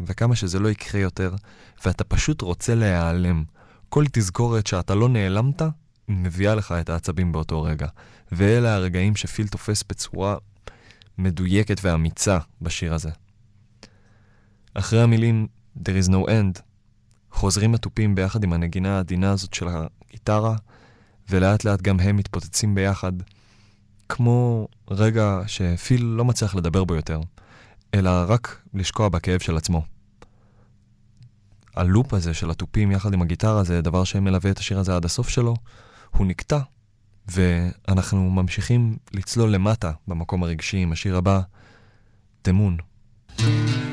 וכמה שזה לא יקרה יותר, ואתה פשוט רוצה להיעלם. כל תזכורת שאתה לא נעלמת, מביאה לך את העצבים באותו רגע. ואלה הרגעים שפיל תופס בצורה מדויקת ואמיצה בשיר הזה. אחרי המילים There is no end, חוזרים התופים ביחד עם הנגינה העדינה הזאת של הגיטרה, ולאט לאט גם הם מתפוצצים ביחד, כמו רגע שפיל לא מצליח לדבר בו יותר, אלא רק לשקוע בכאב של עצמו. הלופ הזה של התופים יחד עם הגיטרה זה דבר שמלווה את השיר הזה עד הסוף שלו, הוא נקטע, ואנחנו ממשיכים לצלול למטה במקום הרגשי עם השיר הבא, תמון.